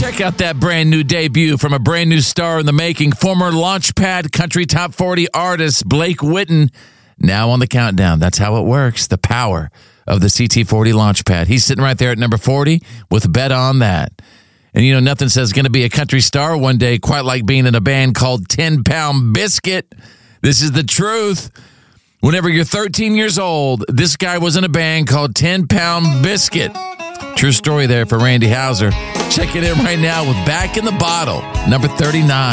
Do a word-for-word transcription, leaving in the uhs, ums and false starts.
Check out that brand new debut from a brand new star in the making, former Launchpad Country Top forty artist Blake Witten, now on the countdown. That's how it works, the power of the C T forty Launchpad. He's sitting right there at number forty with a bet on that. And you know, nothing says going to be a country star one day quite like being in a band called ten pound Biscuit. This is the truth. Whenever you're thirteen years old, this guy was in a band called ten pound Biscuit. True story there for Randy Houser. Check it in right now with Back in the Bottle, number thirty-nine.